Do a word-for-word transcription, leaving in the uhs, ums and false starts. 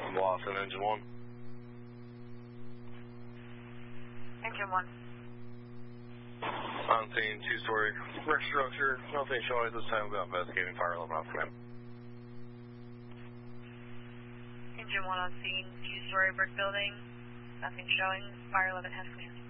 Lost in engine one. Engine one. On scene, two-story brick structure. Nothing showing at this time about investigating fire alarm off command. Engine one on scene, two-story brick building. Nothing showing. Fire eleven has command.